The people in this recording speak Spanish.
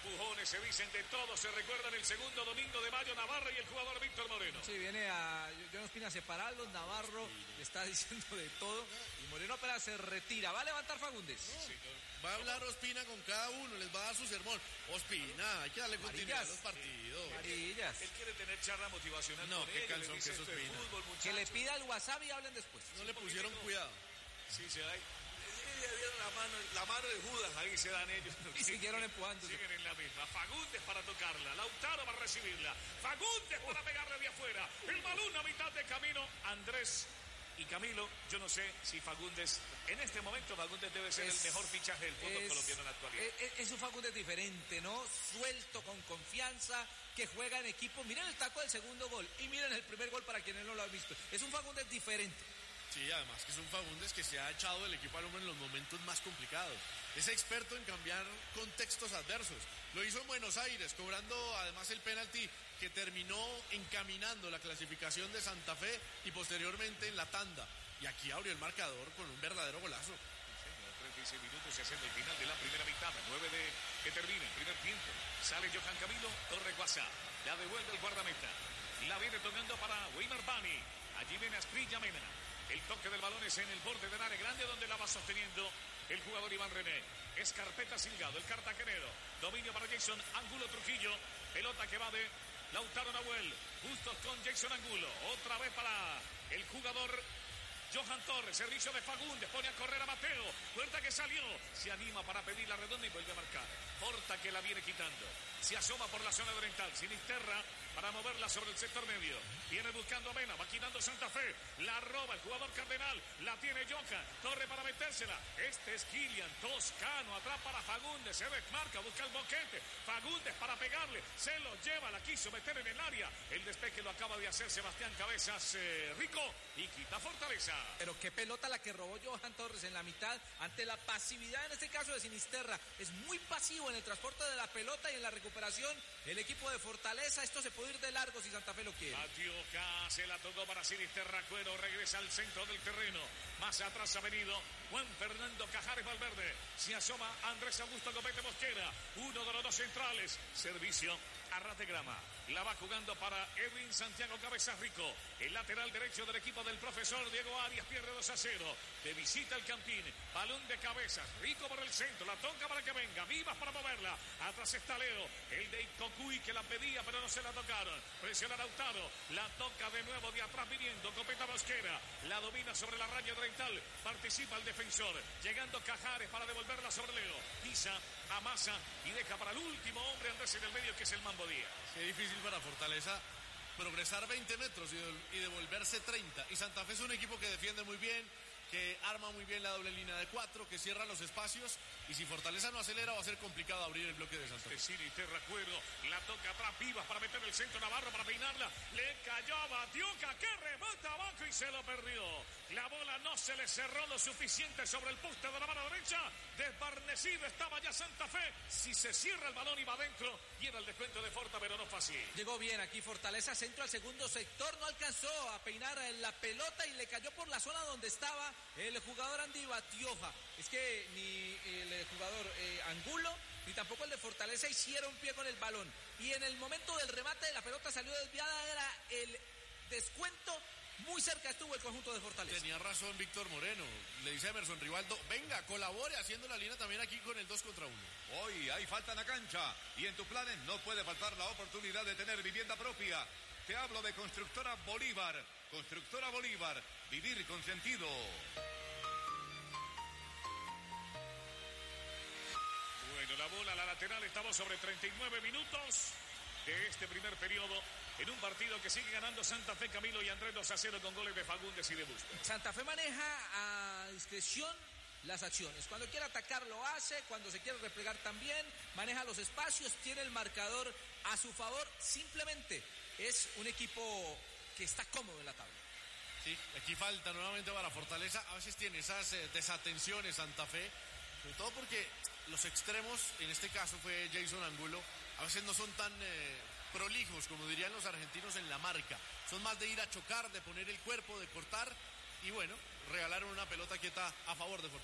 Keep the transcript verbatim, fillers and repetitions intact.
empujones, se dicen de todo, se recuerdan el segundo domingo de mayo, Navarro y el jugador Víctor Moreno. Sí, viene a John Ospina a separarlos, Navarro le está diciendo de todo y Moreno apenas se retira. ¿Va a levantar Fagundes? No, sí, no. Va a hablar Ospina con cada uno, les va a dar su sermón. Ospina, hay que darle continuidad a los partidos. Amarillas. Él quiere tener charla motivacional no, con qué él, calzón le dice que es esto de Ospina. fútbol, Que le pida el WhatsApp y hablen después. No le pusieron cuidado. Sí, se da. Ya dieron la mano, la mano de Judas, ahí se dan ellos. Y siguieron empujando. Siguen en la misma. Fagundes para tocarla, Lautaro para recibirla, Fagundes para pegarle de afuera. El balón a mitad de camino. Andrés y Camilo, yo no sé si Fagundes, en este momento Fagundes debe ser es, el mejor fichaje del fútbol es, colombiano en la actualidad. Es, es un Fagundes diferente, ¿no? Suelto, con confianza, que juega en equipo. Miren el taco del segundo gol y miren el primer gol para quienes no lo han visto. Es un Fagundes diferente. Sí, además que es un Fagundes que se ha echado del equipo al hombro en los momentos más complicados. Es experto en cambiar contextos adversos. Lo hizo en Buenos Aires, cobrando además el penalti que terminó encaminando la clasificación de Santa Fe y posteriormente en la tanda. Y aquí abrió el marcador con un verdadero golazo. treinta y seis minutos se hace el final de la primera mitad, nueve de que termina el primer tiempo. Sale Johan Camilo Torreguasa, la devuelve el guardameta. La viene tocando para Weimar Bani. Allí viene Asprilla Mena. El toque del balón es en el borde del área grande donde la va sosteniendo el jugador Iván René. Escarpeta Silgado, el cartagenero. Dominio para Jason Angulo Trujillo. Pelota que va de Lautaro Nahuel. Justos con Jason Angulo. Otra vez para el jugador Johan Torres. Servicio de Fagundes. Pone a correr a Mateo. Puerta que salió. Se anima para pedir la redonda y vuelve a marcar. Porta que la viene quitando. Se asoma por la zona oriental. Sinisterra para moverla sobre el sector medio. Viene buscando a Mena. Va quitando Santa Fe. La roba el jugador Cardenal. La tiene Johan. Torre para metérsela. Este es Kilian Toscano. Atrás para Fagundes. Se desmarca. Busca el boquete. Fagundes para pegarle. Se lo lleva. La quiso meter en el área. El despeje lo acaba de hacer Sebastián Cabezas eh, Rico. Y quita Fortaleza. Pero qué pelota la que robó Johan Torres en la mitad ante la pasividad en este caso de Sinisterra. Es muy pasivo en el transporte de la pelota y en la recuperación el equipo de Fortaleza. Esto se puede ir de largo si Santa Fe lo quiere. Matioca se la tocó para Sinisterra. Cuero regresa al centro del terreno. Más atrás ha venido Juan Fernando Cajares Valverde. Se asoma Andrés Augusto Copete Mosquera. Uno de los dos centrales. Servicio a ras de grama. La va jugando para Edwin Santiago Cabezas Rico. El lateral derecho del equipo del profesor Diego Arias pierde dos a cero. De visita el Campín. Balón de Cabezas. Rico por el centro. La toca para que venga. Vivas para moverla. Atrás está Leo. El de Itocuy que la pedía pero no se la tocaron. Presiona Lautaro. La toca de nuevo de atrás viniendo. Copeta Mosquera. La domina sobre la raya oriental. Participa el defensor. Llegando Cajares para devolverla sobre Leo. Pisa, amasa y deja para el último hombre Andrés en el medio que es el Mambo Díaz. Qué difícil para Fortaleza progresar veinte metros y devolverse treinta. Y Santa Fe es un equipo que defiende muy bien, que arma muy bien la doble línea de cuatro, que cierra los espacios. Y si Fortaleza no acelera, va a ser complicado abrir el bloque de Santa Fe. Sinisterra Cuero, la toca atrás, Vivas para meter el centro, Navarro para peinarla. Le cayó a Batioca, que remata abajo y se lo perdió. La bola no se le cerró lo suficiente sobre el poste de la mano derecha. Desbarnecido estaba ya Santa Fe. Si se cierra el balón iba adentro y era el descuento de Forta, pero no fue así. Llegó bien aquí Fortaleza, centro al segundo sector, no alcanzó a peinar la pelota y le cayó por la zona donde estaba el jugador Andy Batioja. Es que ni el jugador eh, Angulo ni tampoco el de Fortaleza hicieron pie con el balón. Y en el momento del remate de la pelota salió desviada, era el descuento. Muy cerca estuvo el conjunto de Fortaleza. Tenía razón Víctor Moreno. Le dice a Emerson Rivaldo, venga, colabore haciendo la línea también aquí con el dos contra uno. Hoy hay falta en la cancha y en tu planes no puede faltar la oportunidad de tener vivienda propia. Te hablo de Constructora Bolívar. Constructora Bolívar, vivir con sentido. Bueno, la bola a la lateral, estamos sobre treinta y nueve minutos de este primer periodo en un partido que sigue ganando Santa Fe, Camilo y Andrés dos a cero con goles de Fagundes y de Bustos. Santa Fe maneja a discreción las acciones. Cuando quiere atacar lo hace, cuando se quiere replegar también, maneja los espacios, tiene el marcador a su favor. Simplemente es un equipo que está cómodo en la tabla. Sí, aquí falta nuevamente para Fortaleza. A veces tiene esas eh, desatenciones Santa Fe, sobre todo porque los extremos, en este caso fue Jason Angulo, a veces no son tan eh, prolijos, como dirían los argentinos, en la marca. Son más de ir a chocar, de poner el cuerpo, de cortar y bueno, regalaron una pelota quieta a favor de Fortaleza.